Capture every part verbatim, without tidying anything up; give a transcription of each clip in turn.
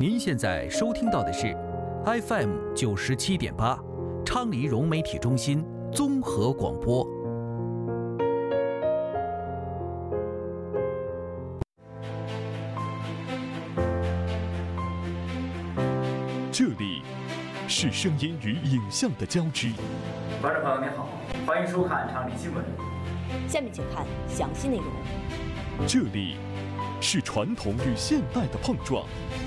您现在收听到的是 F M 九十七点八，昌黎融媒体中心综合广播。 这里是声音与影像的交织。 观众朋友您好，欢迎收看昌黎新闻。 下面请看详细内容。 这里是传统与现代的碰撞。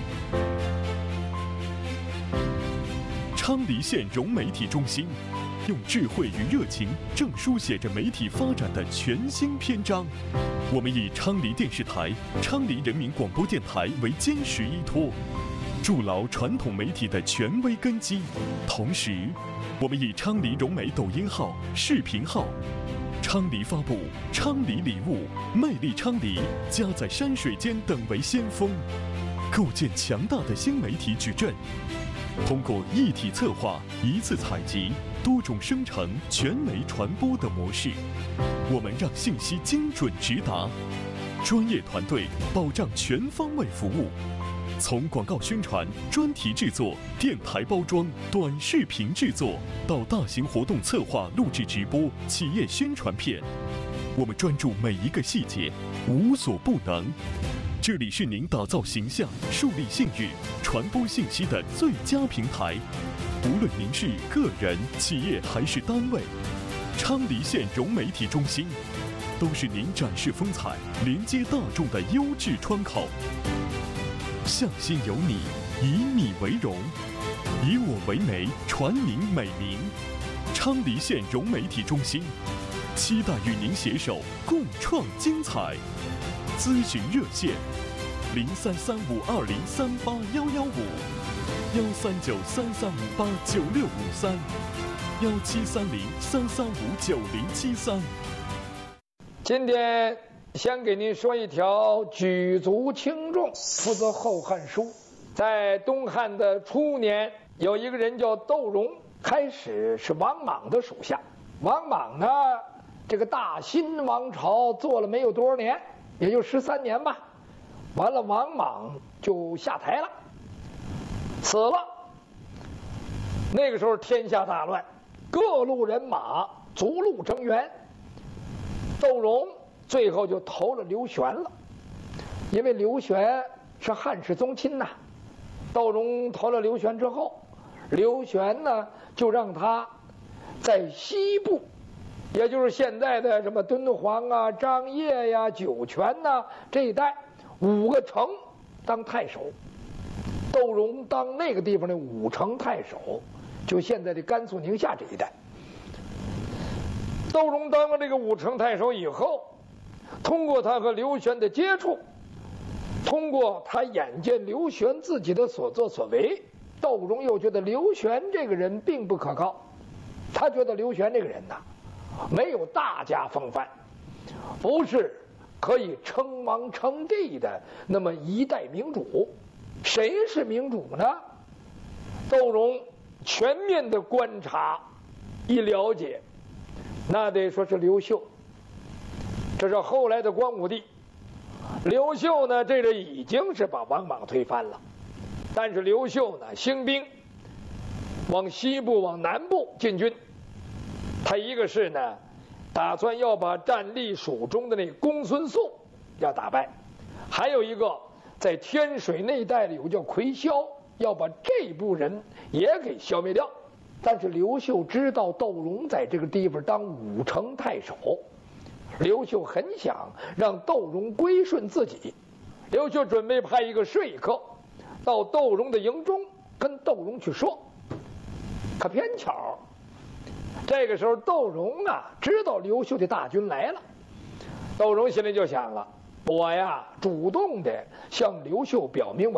昌黎县融媒体中心用智慧与热情，正书写着媒体发展的全新篇章。我们以昌黎电视台、昌黎人民广播电台为坚实依托，筑牢传统媒体的权威根基。同时，我们以昌黎融媒抖音号、视频号、昌黎发布、昌黎礼物、魅力昌黎、家在山水间等为先锋，构建强大的新媒体矩阵。通过一体策划、一次采集、多种生成、全媒传播的模式，我们让信息精准直达，专业团队保障全方位服务。从广告宣传、专题制作、电台包装、短视频制作，到大型活动策划、录制直播、企业宣传片，我们专注每一个细节，无所不能。这里是您打造形象、树立信誉、传播信息的最佳平台。无论您是个人、企业还是单位，昌黎县融媒体中心都是您展示风采、连接大众的优质窗口。向心有你，以你为荣，以我为媒，传您美名。昌黎县融媒体中心期待与您携手共创精彩。咨询热线：零三三五二零三八幺幺五，幺三九三三五八九六五三，幺七三零三三五九零七三。 今天先给您说一条举足轻重，负责《后汉书》。在东汉的初年，有一个人叫窦融，开始是王莽的属下。王莽呢，这个大新王朝做了没有多少年，也就十三年吧。完了，王莽就下台了，死了。那个时候天下大乱，各路人马逐鹿征援。窦融最后就投了刘玄了，因为刘玄是汉室宗亲呐。窦融投了刘玄之后，刘玄呢就让他在西部，也就是现在的什么敦煌啊、张掖呀、酒泉呐这一带五个城当太守。窦融当那个地方的五城太守，就现在的甘肃宁夏这一带。窦融当了这个五城太守以后，通过他和刘玄的接触，通过他眼见刘玄自己的所作所为，窦融又觉得刘玄这个人并不可靠。他觉得刘玄这个人呐，没有大家风范，不是可以称王称帝的那么一代明主。谁是明主呢？窦融全面的观察一了解，那得说是刘秀。这是后来的光武帝。刘秀呢，这个已经是把王莽推翻了，但是刘秀呢，兴兵往西部、往南部进军。他一个是呢，打算要把战隶蜀中的那个公孙述要打败，还有一个在天水那一带的有个叫魁霄，要把这部人也给消灭掉。但是刘秀知道窦融在这个地方当武城太守，刘秀很想让窦融归顺自己。刘秀准备派一个说客到窦融的营中跟窦融去说，可偏巧这个时候窦融啊知道刘秀的大军来了。窦融心里就想了，我呀主动的向刘秀表明我